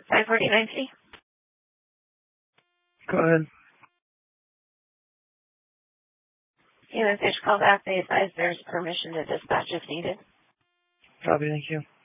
549C. Go ahead. Human Fish call back. They advise there's permission to dispatch if needed. Copy, thank you.